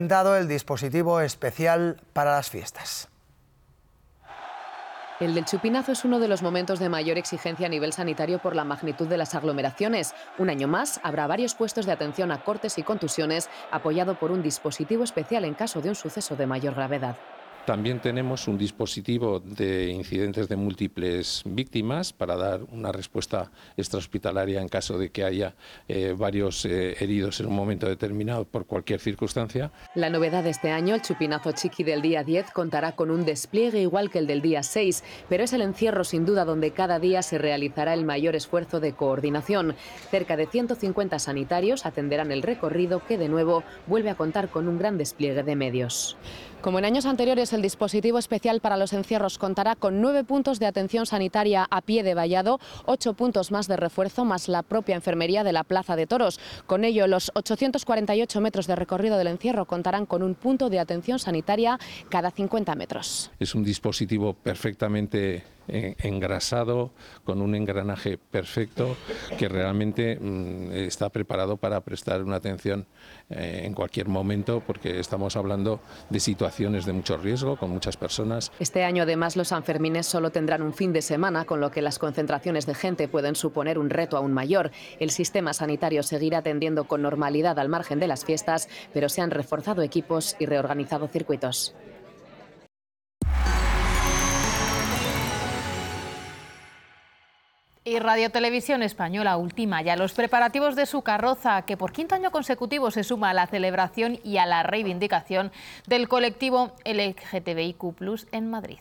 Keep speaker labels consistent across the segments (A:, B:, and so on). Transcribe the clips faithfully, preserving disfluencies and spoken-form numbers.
A: Dado el dispositivo especial para las fiestas.
B: El del chupinazo es uno de los momentos de mayor exigencia a nivel sanitario por la magnitud de las aglomeraciones. Un año más habrá varios puestos de atención a cortes y contusiones, apoyado por un dispositivo especial en caso de un suceso de mayor gravedad.
C: También tenemos un dispositivo de incidentes de múltiples víctimas para dar una respuesta extrahospitalaria en caso de que haya eh, varios eh, heridos en un momento determinado por cualquier circunstancia.
B: La novedad de este año, el chupinazo chiqui del día diez, contará con un despliegue igual que el del día seis, pero es el encierro sin duda donde cada día se realizará el mayor esfuerzo de coordinación. Cerca de ciento cincuenta sanitarios atenderán el recorrido que de nuevo vuelve a contar con un gran despliegue de medios. Como en años anteriores, el dispositivo especial para los encierros contará con nueve puntos de atención sanitaria a pie de vallado, ocho puntos más de refuerzo, más la propia enfermería de la Plaza de Toros. Con ello, los ochocientos cuarenta y ocho metros de recorrido del encierro contarán con un punto de atención sanitaria cada cincuenta metros.
C: Es un dispositivo perfectamente engrasado, con un engranaje perfecto, que realmente mmm, está preparado para prestar una atención eh, en cualquier momento, porque estamos hablando de situaciones de mucho riesgo, con muchas personas.
B: Este año, además, los Sanfermines solo tendrán un fin de semana, con lo que las concentraciones de gente pueden suponer un reto aún mayor. El sistema sanitario seguirá atendiendo con normalidad al margen de las fiestas, pero se han reforzado equipos y reorganizado circuitos.
D: Y Radio Televisión Española ultima ya los preparativos de su carroza, que por quinto año consecutivo se suma a la celebración y a la reivindicación del colectivo L G T B I Q plus, en Madrid.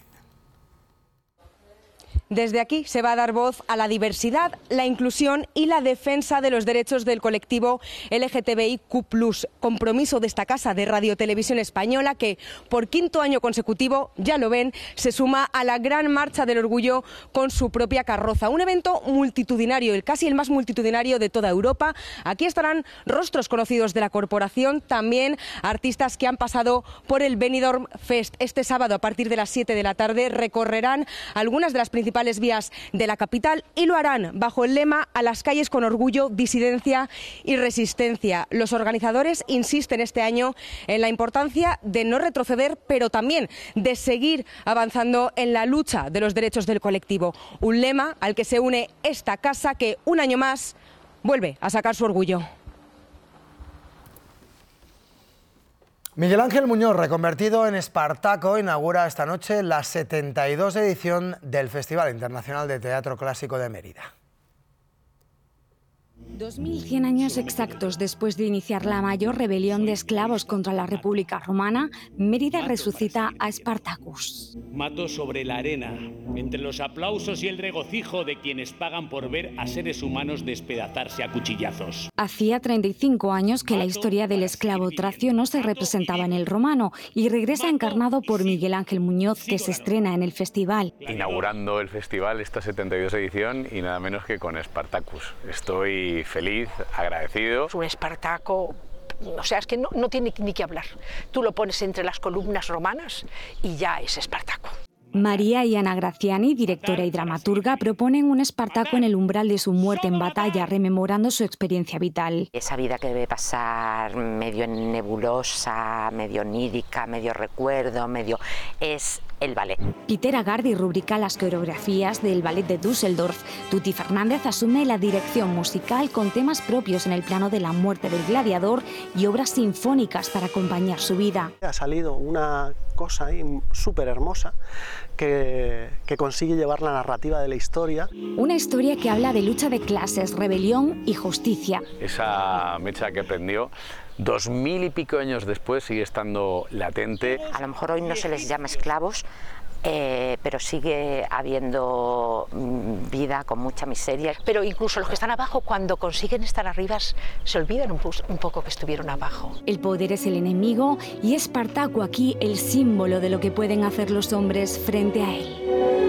E: Desde aquí se va a dar voz a la diversidad, la inclusión y la defensa de los derechos del colectivo L G T B I Q plus, compromiso de esta casa de Radio Televisión Española que por quinto año consecutivo, ya lo ven, se suma a la Gran Marcha del Orgullo con su propia carroza. Un evento multitudinario, el casi el más multitudinario de toda Europa. Aquí estarán rostros conocidos de la corporación, también artistas que han pasado por el Benidorm Fest. Este sábado a partir de las siete de la tarde recorrerán algunas de las principales vías de la capital y lo harán bajo el lema "A las calles con orgullo, disidencia y resistencia". Los organizadores insisten este año en la importancia de no retroceder, pero también de seguir avanzando en la lucha de los derechos del colectivo. Un lema al que se une esta casa que un año más vuelve a sacar su orgullo.
A: Miguel Ángel Muñoz, reconvertido en Espartaco, inaugura esta noche la setenta y dos edición del Festival Internacional de Teatro Clásico de Mérida.
F: dos mil cien años exactos después de iniciar la mayor rebelión de esclavos contra la República Romana, Mérida resucita a Spartacus.
G: Mato sobre la arena, entre los aplausos y el regocijo de quienes pagan por ver a seres humanos despedazarse a cuchillazos.
F: Hacía treinta y cinco años que la historia del esclavo tracio no se representaba en el romano y regresa encarnado por Miguel Ángel Muñoz, que se estrena en el festival.
H: Inaugurando el festival, esta setenta y dos edición, y nada menos que con Spartacus. Estoy feliz, agradecido.
I: Un Espartaco, o sea, es que no, no tiene ni que hablar. Tú lo pones entre las columnas romanas y ya es Espartaco.
F: María y Ana Graziani, directora y dramaturga, proponen un Espartaco en el umbral de su muerte en batalla, rememorando su experiencia vital.
J: Esa vida que debe pasar medio nebulosa, medio onírica, medio recuerdo, medio... es el ballet.
F: Peter Agardi rubrica las coreografías del ballet de Düsseldorf. Tuti Fernández asume la dirección musical con temas propios en el plano de la muerte del gladiador y obras sinfónicas para acompañar su vida.
K: Ha salido una cosa ahí súper hermosa que, que consigue llevar la narrativa de la historia.
F: Una historia que habla de lucha de clases, rebelión y justicia.
H: Esa mecha que prendió dos mil y pico años después sigue estando latente.
J: A lo mejor hoy no se les llama esclavos, eh, pero sigue habiendo vida con mucha miseria.
I: Pero incluso los que están abajo, cuando consiguen estar arriba, se olvidan un, un poco que estuvieron abajo.
F: El poder es el enemigo y Espartaco aquí el símbolo de lo que pueden hacer los hombres frente a él.